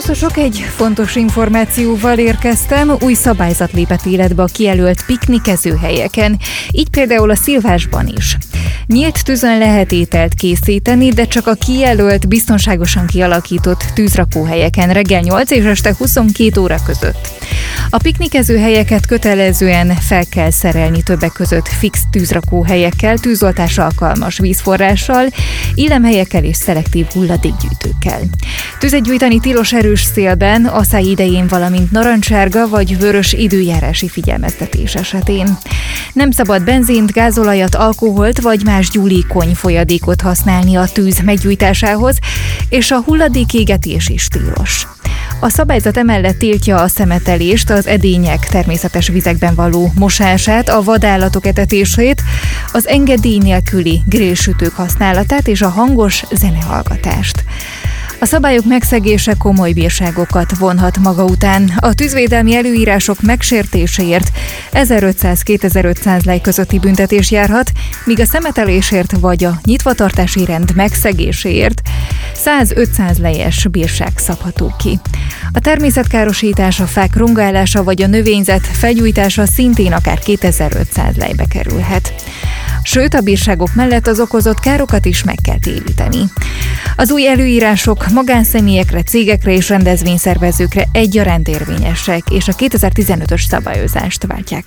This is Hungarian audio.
Sziasztok! Egy fontos információval érkeztem. Új szabályzat lépett életbe a kijelölt piknikezőhelyeken, így például a Szilvásban is. Nyílt tűzön lehet ételt készíteni, de csak a kijelölt, biztonságosan kialakított tűzrakóhelyeken reggel 8 és este 22 óra között. A piknikezőhelyeket kötelezően fel kell szerelni, többek között fix tűzrakóhelyekkel, tűzoltásra alkalmas vízforrással, illemhelyekkel és szelektív hulladékgyűjtőkkel. Tüzet gyújtani tilos erős szélben, asszály idején, valamint narancsárga vagy vörös időjárási figyelmeztetés esetén. Nem szabad benzint, gázolajat, alkoholt vagy más gyúlékony folyadékot használni a tűz meggyújtásához, és a hulladékégetés is tilos. A szabályzat emellett tiltja a szemetelést, az edények természetes vizekben való mosását, a vadállatok etetését, az engedély nélküli grillsütők használatát és a hangos zenehallgatást. A szabályok megszegése komoly bírságokat vonhat maga után. A tűzvédelmi előírások megsértéséért 1500-2500 lej közötti büntetés járhat, míg a szemetelésért vagy a nyitvatartási rend megszegéséért 100-500 lejes bírság szabható ki. A természetkárosítás, a fák rongálása vagy a növényzet felgyújtása szintén akár 2500 lejbe kerülhet. Sőt, a bírságok mellett az okozott károkat is meg kell téríteni. Az új előírások magánszemélyekre, cégekre és rendezvényszervezőkre egyaránt érvényesek, és a 2015-ös szabályozást váltják